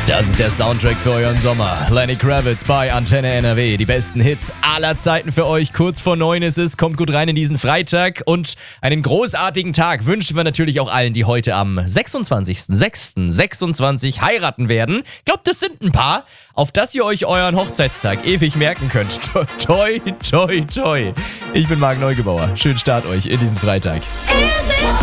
Das ist der Soundtrack für euren Sommer. Lenny Kravitz bei Antenne NRW. Die besten Hits aller Zeiten für euch. Kurz vor 9 ist es. Kommt gut rein in diesen Freitag. Und einen großartigen Tag wünschen wir natürlich auch allen, die heute am 26.06.26 heiraten werden. Glaubt, das sind ein paar, auf das ihr euch euren Hochzeitstag ewig merken könnt. Toi, toi, toi. Ich bin Marc Neugebauer. Schönen Start euch in diesen Freitag.